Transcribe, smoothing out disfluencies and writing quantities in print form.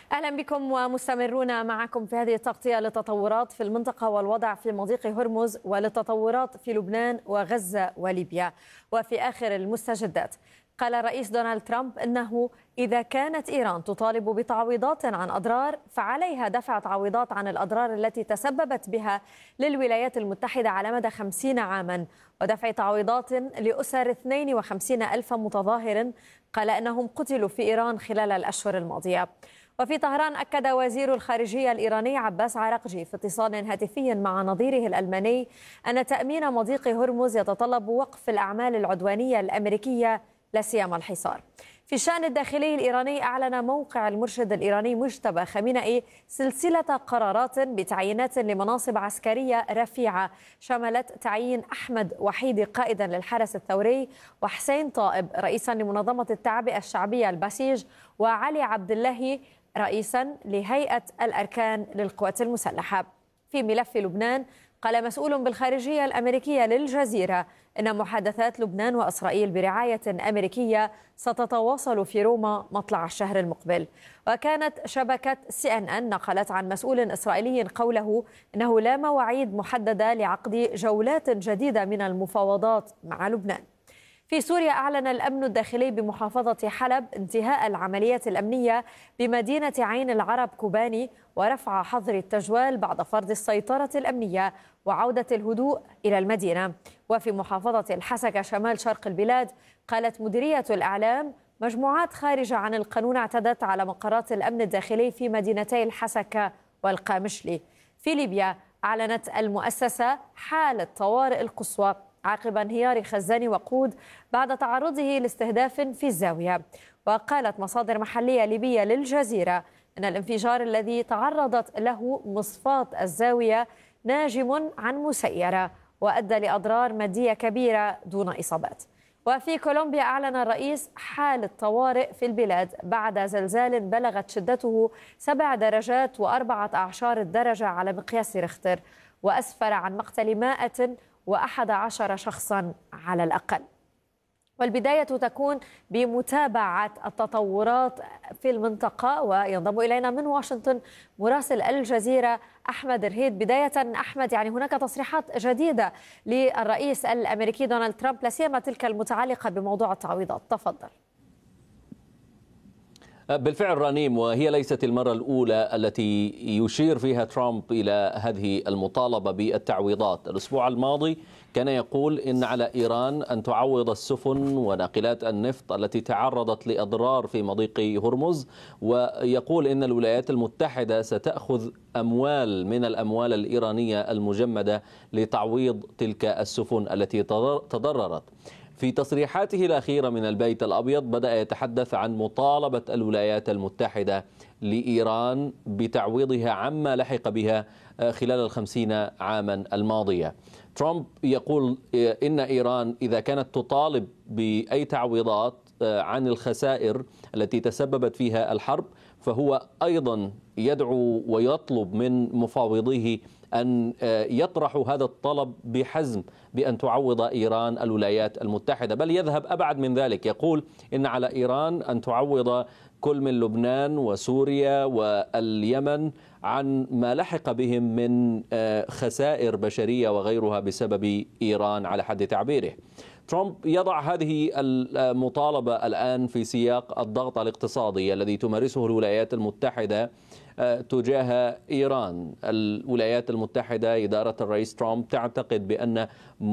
أهلا بكم ومستمرون معكم في هذه التغطية للتطورات في المنطقة والوضع في مضيق هرمز وللتطورات في لبنان وغزة وليبيا. وفي آخر المستجدات قال الرئيس دونالد ترامب أنه إذا كانت إيران تطالب بتعويضات عن أضرار فعليها دفع تعويضات عن الأضرار التي تسببت بها للولايات المتحدة على مدى 50 عاما ودفع تعويضات لأسر 52 ألف متظاهر قال أنهم قتلوا في إيران خلال الأشهر الماضية. وفي طهران أكد وزير الخارجية الإيراني عباس عراقجي في اتصال هاتفي مع نظيره الألماني أن تأمين مضيق هرمز يتطلب وقف الأعمال العدوانية الأمريكية لا سيما الحصار. في الشأن الداخلي الإيراني أعلن موقع المرشد الإيراني مجتبى خامنئي سلسلة قرارات بتعيينات لمناصب عسكرية رفيعة شملت تعيين أحمد وحيدي قائدا للحرس الثوري وحسين طائب رئيسا لمنظمة التعبئة الشعبية البسيج وعلي عبد الله رئيسا لهيئة الأركان للقوات المسلحة. في ملف لبنان قال مسؤول بالخارجية الأمريكية للجزيرة إن محادثات لبنان وإسرائيل برعاية أمريكية ستتواصل في روما مطلع الشهر المقبل. وكانت شبكة CNN نقلت عن مسؤول إسرائيلي قوله إنه لا مواعيد محددة لعقد جولات جديدة من المفاوضات مع لبنان. في سوريا أعلن الأمن الداخلي بمحافظة حلب انتهاء العمليات الأمنية بمدينة عين العرب كوباني ورفع حظر التجوال بعد فرض السيطرة الأمنية وعودة الهدوء إلى المدينة. وفي محافظة الحسكة شمال شرق البلاد قالت مديرية الإعلام مجموعات خارجة عن القانون اعتدت على مقرات الأمن الداخلي في مدينتي الحسكة والقامشلي. في ليبيا أعلنت المؤسسة حالة طوارئ القصوى عقب انهيار خزان وقود بعد تعرضه لاستهداف في الزاوية. وقالت مصادر محلية ليبية للجزيرة أن الانفجار الذي تعرضت له مصفاة الزاوية ناجم عن مسيرة وأدى لأضرار مادية كبيرة دون إصابات. وفي كولومبيا أعلن الرئيس حالة طوارئ في البلاد بعد زلزال بلغت شدته 7 درجات و14 درجة على مقياس ريختر وأسفر عن مقتل 111 شخصا على الأقل. والبداية تكون بمتابعة التطورات في المنطقة وينضم إلينا من واشنطن مراسل الجزيرة أحمد رهيد. بداية أحمد، يعني هناك تصريحات جديدة للرئيس الأمريكي دونالد ترامب لا سيما تلك المتعلقة بموضوع التعويضات، تفضل. بالفعل رنيم، وهي ليست المرة الأولى التي يشير فيها ترامب إلى هذه المطالبة بالتعويضات. الأسبوع الماضي كان يقول إن على إيران أن تعوض السفن وناقلات النفط التي تعرضت لأضرار في مضيق هرمز، ويقول إن الولايات المتحدة ستأخذ أموال من الأموال الإيرانية المجمدة لتعويض تلك السفن التي تضررت. في تصريحاته الأخيرة من البيت الأبيض بدأ يتحدث عن مطالبة الولايات المتحدة لإيران بتعويضها عما لحق بها خلال 50 عاما الماضية. ترامب يقول إن إيران إذا كانت تطالب بأي تعويضات عن الخسائر التي تسببت فيها الحرب فهو أيضا يدعو ويطلب من مفاوضيه أن يطرحوا هذا الطلب بحزم بأن تعوض إيران الولايات المتحدة، بل يذهب أبعد من ذلك. يقول إن على إيران أن تعوض كل من لبنان وسوريا واليمن عن ما لحق بهم من خسائر بشرية وغيرها بسبب إيران على حد تعبيره. ترامب يضع هذه المطالبة الآن في سياق الضغط الاقتصادي الذي تمارسه الولايات المتحدة تجاه إيران. الولايات المتحدة إدارة الرئيس ترامب تعتقد بأن